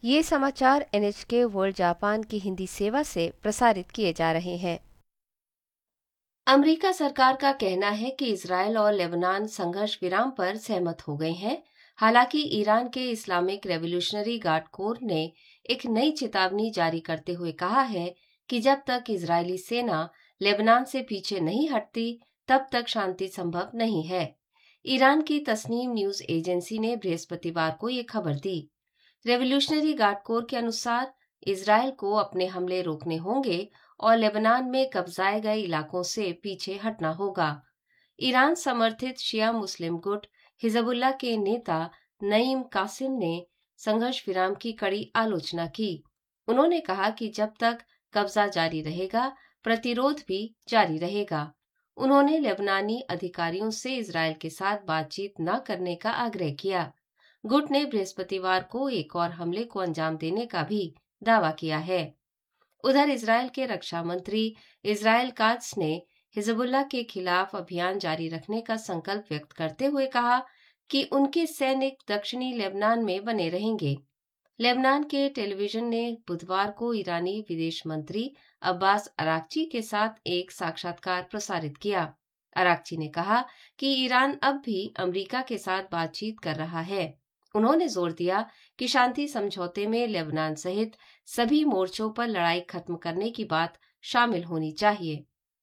ये समाचार NHK world Japan की हिंदी सेवा से प्रसारित किए जा रहे हैं। अमेरिका सरकार का कहना है कि इजरायल और लेबनान संघर्ष विराम पर सहमत हो गए हैं। हालांकि ईरान के इस्लामिक रेवोल्यूशनरी गार्ड कोर ने एक नई चेतावनी जारी करते हुए कहा है कि जब तक इजरायली सेना लेबनान से पीछे नहीं हटती तब तक शांति संभव नहीं है। ईरान की तस्नीम न्यूज एजेंसी ने बृहस्पतिवार को ये खबर दी। रेवोल्यूशनरी गार्ड कोर के अनुसार इजरायल को अपने हमले रोकने होंगे और लेबनान में कब्जाए गए इलाकों से पीछे हटना होगा। ईरान समर्थित शिया मुस्लिम गुट हिजबुल्लाह के नेता नईम कासिम ने संघर्ष विराम की कड़ी आलोचना की। उन्होंने कहा कि जब तक कब्जा जारी रहेगा, प्रतिरोध भी जारी रहेगा। उन्होंने लेबनानी अधिकारियों से इजरायल के साथ बातचीत न करने का आग्रह किया। गुट ने बृहस्पतिवार को एक और हमले को अंजाम देने का भी दावा किया है। उधर इजरायल के रक्षा मंत्री इजराइल कात्स ने हिजबुल्लाह के खिलाफ अभियान जारी रखने का संकल्प व्यक्त करते हुए कहा कि उनके सैनिक दक्षिणी लेबनान में बने रहेंगे। लेबनान के टेलीविजन ने बुधवार को ईरानी विदेश मंत्री अब्बास अराक्ची के साथ एक साक्षात्कार प्रसारित किया। अराक्ची ने कहा कि ईरान अब भी अमेरिका के साथ बातचीत कर रहा है। उन्होंने जोर दिया कि शांति समझौते में लेबनान सहित सभी मोर्चों पर लड़ाई खत्म करने की बात शामिल होनी चाहिए।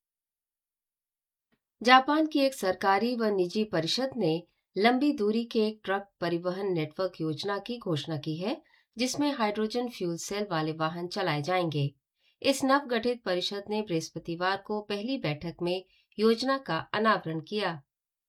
जापान की एक सरकारी व निजी परिषद ने लंबी दूरी के एक ट्रक परिवहन नेटवर्क योजना की घोषणा की है, जिसमें हाइड्रोजन फ्यूल सेल वाले वाहन चलाए जाएंगे। इस नवगठित परिषद ने बृहस्पतिवार को पहली बैठक में योजना का अनावरण किया।